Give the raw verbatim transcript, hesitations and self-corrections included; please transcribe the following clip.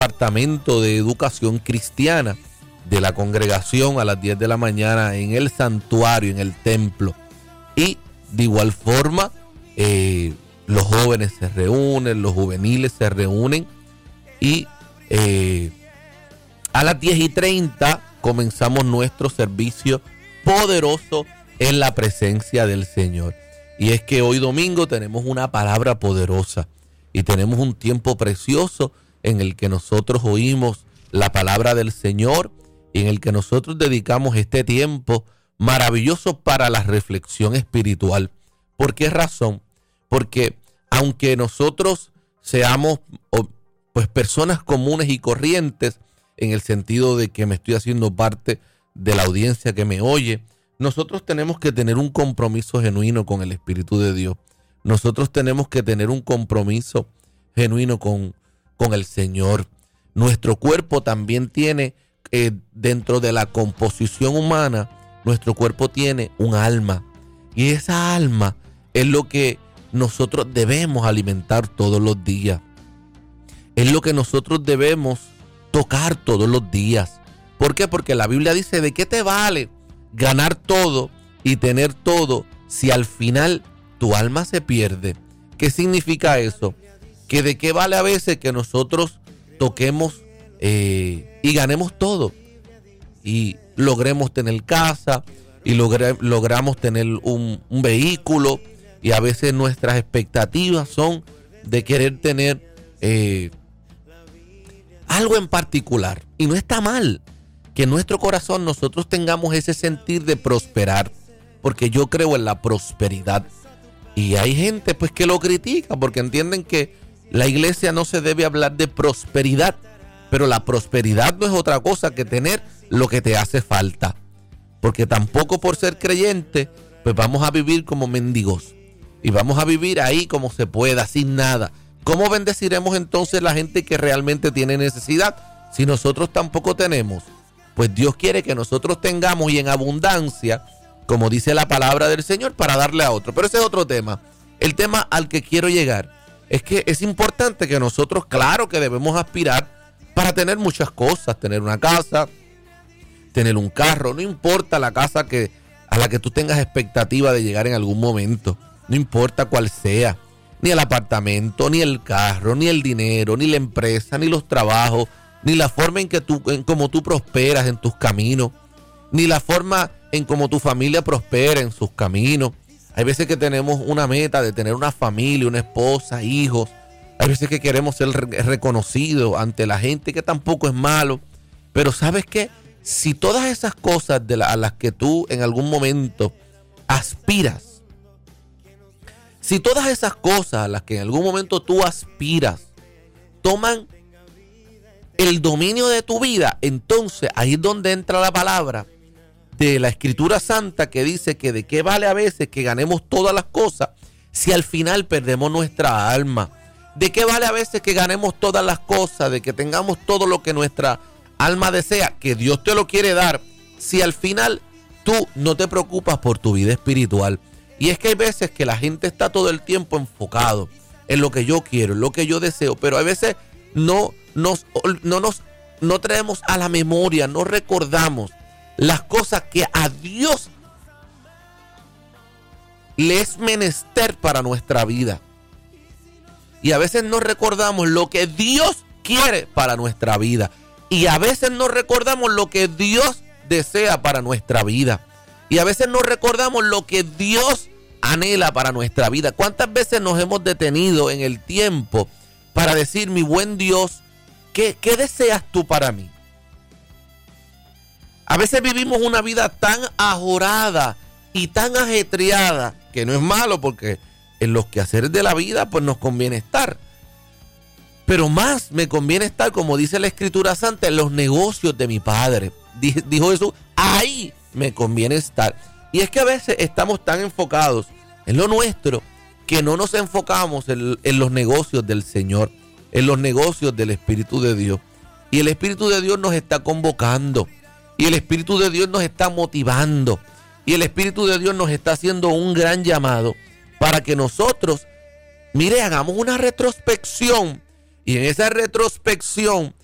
departamento de educación cristiana de la congregación a las diez de la mañana en el santuario, en el templo. Y de igual forma, eh, los jóvenes se reúnen, los juveniles se reúnen y eh, a las diez y treinta comenzamos nuestro servicio poderoso en la presencia del Señor. Y es que hoy domingo tenemos una palabra poderosa y tenemos un tiempo precioso en el que nosotros oímos la palabra del Señor y en el que nosotros dedicamos este tiempo maravilloso para la reflexión espiritual. ¿Por qué razón? Porque aunque nosotros seamos pues personas comunes y corrientes, en el sentido de que me estoy haciendo parte de la audiencia que me oye, nosotros tenemos que tener un compromiso genuino con el Espíritu de Dios. Nosotros tenemos que tener un compromiso genuino con, con el Señor. Nuestro cuerpo también tiene, eh, dentro de la composición humana, nuestro cuerpo tiene un alma. Y esa alma es lo que nosotros debemos alimentar todos los días. Es lo que nosotros debemos tocar todos los días. ¿Por qué? Porque la Biblia dice, ¿de qué te vale ganar todo y tener todo si al final tu alma se pierde? ¿Qué significa eso? Que de qué vale a veces que nosotros toquemos eh, y ganemos todo y logremos tener casa y logre, logramos tener un, un vehículo, y a veces nuestras expectativas son de querer tener eh, algo en particular. Y no está mal que en nuestro corazón nosotros tengamos ese sentir de prosperar, porque yo creo en la prosperidad. Y hay gente pues que lo critica porque entienden que la iglesia no se debe hablar de prosperidad, pero la prosperidad no es otra cosa que tener lo que te hace falta, porque tampoco por ser creyente pues vamos a vivir como mendigos y vamos a vivir ahí como se pueda, sin nada. ¿Cómo bendeciremos entonces la gente que realmente tiene necesidad si nosotros tampoco tenemos? Pues Dios quiere que nosotros tengamos y en abundancia, como dice la palabra del Señor, para darle a otro. Pero ese es otro tema. El tema al que quiero llegar es que es importante que nosotros, claro que debemos aspirar para tener muchas cosas, tener una casa, tener un carro, no importa la casa que, a la que tú tengas expectativa de llegar en algún momento, no importa cuál sea, ni el apartamento, ni el carro, ni el dinero, ni la empresa, ni los trabajos, ni la forma en que tú, en cómo tú prosperas en tus caminos, ni la forma en cómo tu familia prospera en sus caminos. Hay veces que tenemos una meta de tener una familia, una esposa, hijos. Hay veces que queremos ser reconocidos ante la gente, que tampoco es malo. Pero ¿sabes qué? Si todas esas cosas de la, a las que tú en algún momento aspiras, si todas esas cosas a las que en algún momento tú aspiras toman el dominio de tu vida, entonces ahí es donde entra la palabra de la Escritura Santa que dice que de qué vale a veces que ganemos todas las cosas si al final perdemos nuestra alma. De qué vale a veces que ganemos todas las cosas, de que tengamos todo lo que nuestra alma desea, que Dios te lo quiere dar, si al final tú no te preocupas por tu vida espiritual. Y es que hay veces que la gente está todo el tiempo enfocado en lo que yo quiero, en lo que yo deseo, pero a veces no nos, no nos no traemos a la memoria, no recordamos las cosas que a Dios le es menester para nuestra vida. Y a veces no recordamos lo que Dios quiere para nuestra vida. Y a veces no recordamos lo que Dios desea para nuestra vida. Y a veces no recordamos lo que Dios anhela para nuestra vida. ¿Cuántas veces nos hemos detenido en el tiempo para decir, mi buen Dios, ¿qué, qué deseas tú para mí? A veces vivimos una vida tan ajorada y tan ajetreada, que no es malo porque en los quehaceres de la vida pues nos conviene estar. Pero más me conviene estar, como dice la Escritura Santa, en los negocios de mi Padre. Dijo Jesús, ahí me conviene estar. Y es que a veces estamos tan enfocados en lo nuestro que no nos enfocamos en, en los negocios del Señor, en los negocios del Espíritu de Dios. Y el Espíritu de Dios nos está convocando. Y el Espíritu de Dios nos está motivando. Y el Espíritu de Dios nos está haciendo un gran llamado para que nosotros, mire, hagamos una retrospección. Y en esa retrospección